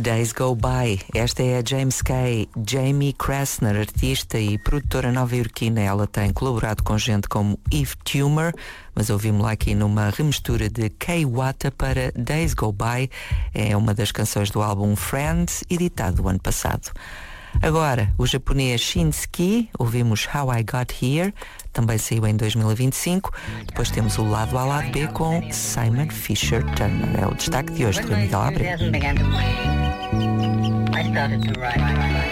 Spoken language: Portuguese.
Days Go By. Esta é a James Kay. Jamie Krasner, artista e produtora nova-iorquina. Ela tem colaborado com gente como Eve Tumor, mas ouvimos-la aqui numa remistura de Kay Wata para Days Go By. É uma das canções do álbum Friends, editado o ano passado. Agora, o japonês Shinsuke, ouvimos How I Got Here, também saiu em 2025. Depois temos o lado A, lado B com Simon Fisher Turner. É o destaque de hoje do Miguel Abreu.